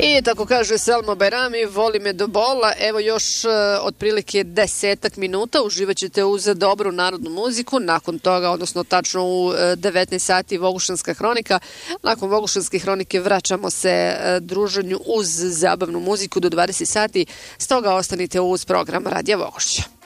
I tako kaže Selma Bajrami, voli me do bola. Evo još otprilike 10 minuta uživat ćete uz dobru narodnu muziku. Nakon toga, odnosno tačno u 19 sati Vogušanska hronika. Nakon Vogušanske hronike vraćamo se druženju uz zabavnu muziku do 20 sati. Stoga ostanite uz program Radija Vogošća.